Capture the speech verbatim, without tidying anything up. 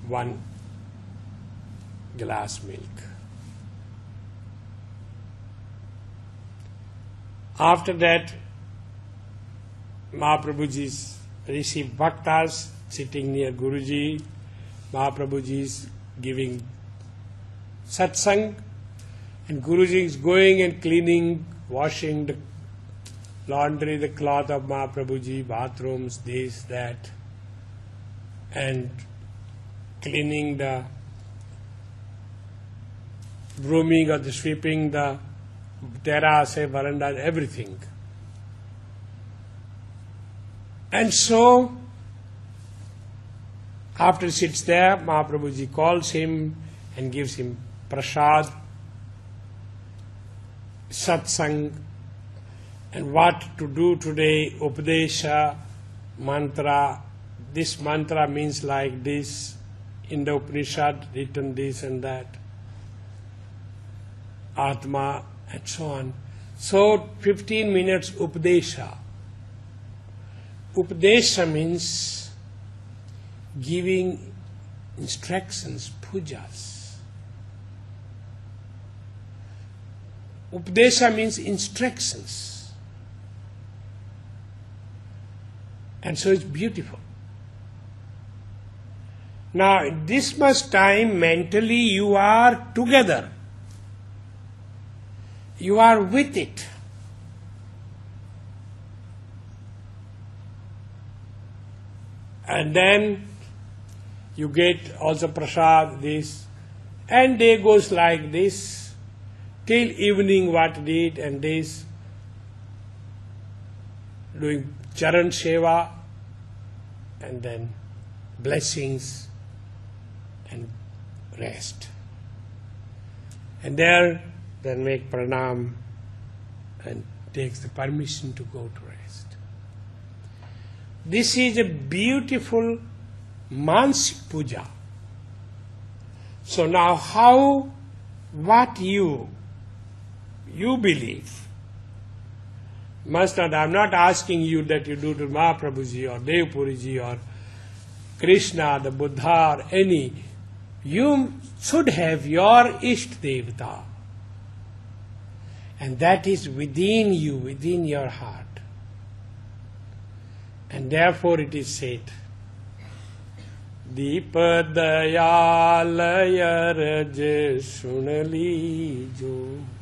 one glass milk. After that, Mahaprabhuji received bhaktas sitting near Guruji. Mahaprabhuji is giving satsang, and Guruji is going and cleaning, washing the laundry, the cloth of Mahaprabhuji, bathrooms, this, that, and cleaning the, brooming or the sweeping the terrace, veranda, everything. And so, after he sits there, Mahaprabhuji calls him and gives him prasad, satsang, and what to do today, Upadesha, mantra. This mantra means like this, in the Upanishad written this and that, Atma, and so on. So, fifteen minutes Upadesha. Upadesha means giving instructions, pujas. Upadesha means instructions. And so it's beautiful. Now, this much time mentally you are together. You are with it. And then you get also prasad, this, and day goes like this, till evening what did, and this, doing charan seva, and then blessings, and rest. And there, then make pranam, and takes the permission to go to rest. This is a beautiful Mansik Puja. So now how, what you, you believe, must not, I am not asking you that you do to Mahaprabhuji or Devpuriji or Krishna, the Buddha or any. You should have your Isht Devata. And that is within you, within your heart. And therefore it is said, Deepa Dayalaya Raj Sunali Jo.